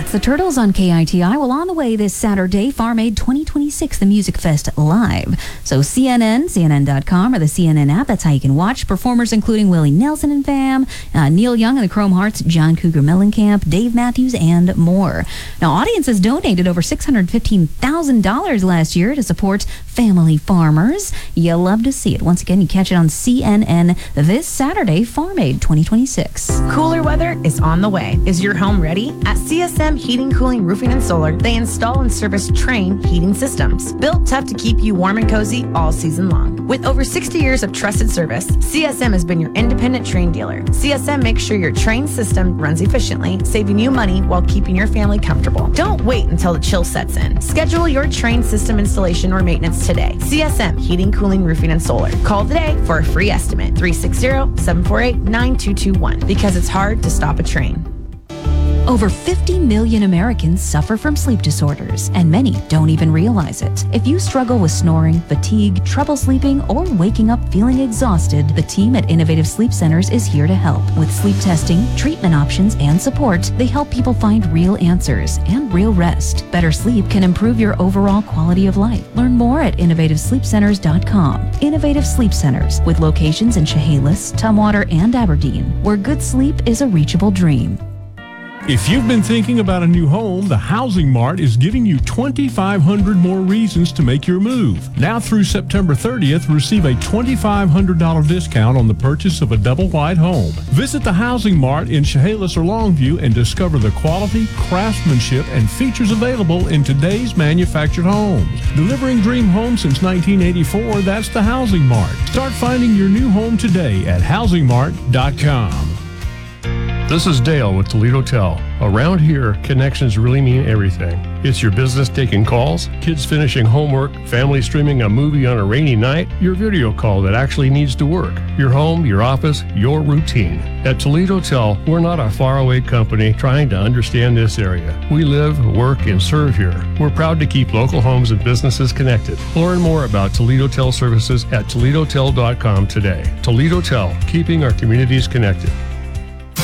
It's the Turtles on KITI. Well, on the way this Saturday, Farm Aid 2026, the Music Fest live. So CNN.com, or the CNN app, that's how you can watch. Performers including Willie Nelson and fam, Neil Young and the Chrome Hearts, John Cougar Mellencamp, Dave Matthews, and more. Now, audiences donated over $615,000 last year to support family farmers. You'll love to see it. Once again, you catch it on CNN this Saturday, Farm Aid 2026. Cooler weather is on the way. Is your home ready? At CSM Heating, Cooling, Roofing, and Solar, they install and service Trane heating systems, built tough to keep you warm and cozy all season long. With over 60 years of trusted service, CSM has been your independent Trane dealer. CSM makes sure your Trane system runs efficiently, saving you money while keeping your family comfortable. Don't wait until the chill sets in. Schedule your Trane system installation or maintenance today. CSM Heating, Cooling, Roofing, and Solar. Call today for a free estimate. 360-748-9221. Because it's hard to stop a train. Over 50 million Americans suffer from sleep disorders, and many don't even realize it. If you struggle with snoring, fatigue, trouble sleeping, or waking up feeling exhausted, the team at Innovative Sleep Centers is here to help. With sleep testing, treatment options, and support, they help people find real answers and real rest. Better sleep can improve your overall quality of life. Learn more at innovativesleepcenters.com. Innovative Sleep Centers, with locations in Chehalis, Tumwater, and Aberdeen, where good sleep is a reachable dream. If you've been thinking about a new home, the Housing Mart is giving you 2,500 more reasons to make your move. Now through September 30th, receive a $2,500 discount on the purchase of a double-wide home. Visit the Housing Mart in Chehalis or Longview and discover the quality, craftsmanship, and features available in today's manufactured homes. Delivering dream homes since 1984, that's the Housing Mart. Start finding your new home today at housingmart.com. This is Dale with Toledo Tel. Around here, connections really mean everything. It's your business taking calls, kids finishing homework, family streaming a movie on a rainy night, your video call that actually needs to work, your home, your office, your routine. At Toledo Tel, we're not a faraway company trying to understand this area. We live, work, and serve here. We're proud to keep local homes and businesses connected. Learn more about Toledo Tel services at toledotel.com today. Toledo Tel, keeping our communities connected.